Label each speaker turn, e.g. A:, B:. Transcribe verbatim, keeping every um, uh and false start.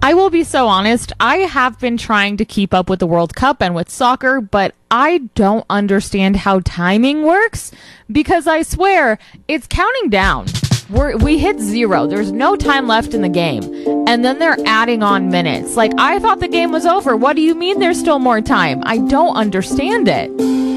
A: I will be so honest. I have been trying to keep up with the World Cup and with soccer, but I don't understand how timing works because I swear it's counting down. We're, we hit zero. There's no time left in the game. And then they're adding on minutes. Like, I thought the game was over. What do you mean there's still more time? I don't understand it.